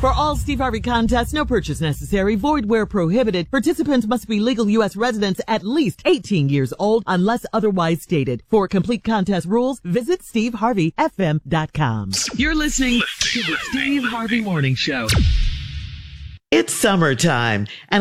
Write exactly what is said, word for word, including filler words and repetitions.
For all Steve Harvey contests, no purchase necessary, void where prohibited. Participants must be legal U S residents at least eighteen years old unless otherwise stated. For complete contest rules, visit steve harvey f m dot com. You're listening to the Steve Harvey Morning Show. It's summertime, and